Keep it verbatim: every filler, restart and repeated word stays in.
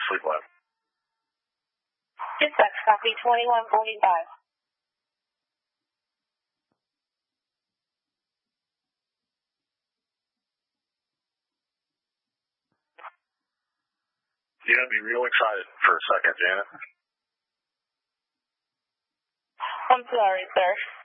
sleep lab. Dispatch, copy twenty-one forty-five. You had me real excited for a second, Janet. I'm sorry, sir.